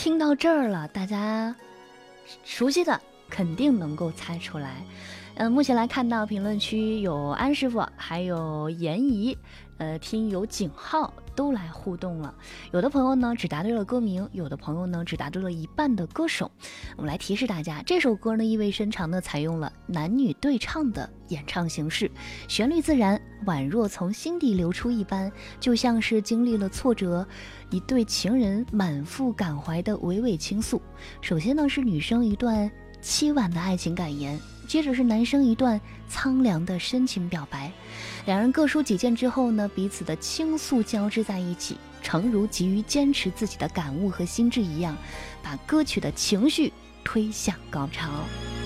听到这儿了，大家熟悉的肯定能够猜出来。目前来看到评论区有安师傅，还有严怡，听友景浩都来互动了。有的朋友呢只答对了歌名，有的朋友呢只答对了一半的歌手。我们来提示大家，这首歌呢意味深长的采用了男女对唱的演唱形式，旋律自然，宛若从心底流出一般，就像是经历了挫折，一对情人满腹感怀的娓娓倾诉。首先呢是女生一段凄婉的爱情感言，接着是男生一段苍凉的深情表白，两人各抒己见之后呢，彼此的倾诉交织在一起，诚如急于坚持自己的感悟和心智一样，把歌曲的情绪推向高潮。